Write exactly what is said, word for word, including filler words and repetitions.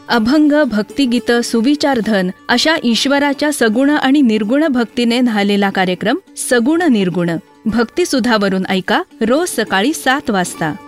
अभंग, भक्तिगीत, सुविचारधन अशा ईश्वराच्या सगुण आणि निर्गुण भक्तीने न्हालेला कार्यक्रम सगुण निर्गुण भक्तिसुधावरून ऐका रोज सकाळी सात वाजता.